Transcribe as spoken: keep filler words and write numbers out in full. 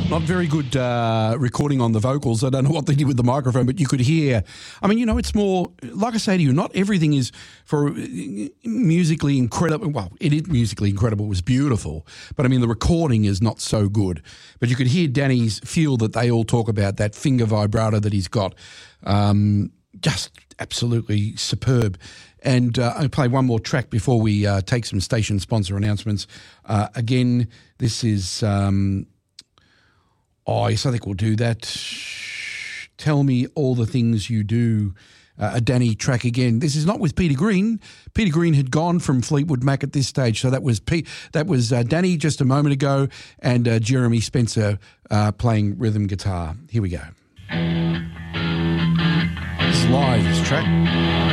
Not very good uh, recording on the vocals. I don't know what they did with the microphone, but you could hear. I mean, you know, it's more, like I say to you, not everything is for musically incredible. Well, it is musically incredible. It was beautiful. But, I mean, the recording is not so good. But you could hear Danny's feel that they all talk about, that finger vibrato that he's got. Um, just absolutely superb. And uh, I'll play one more track before we uh, take some station sponsor announcements. Uh, again, this is... Um, Oh, yes, I think we'll do that. Tell Me All the Things You Do, uh, a Danny track again. This is not with Peter Green. Peter Green had gone from Fleetwood Mac at this stage, so that was P- that was uh, Danny just a moment ago, and uh, Jeremy Spencer uh, playing rhythm guitar. Here we go. It's live, this track.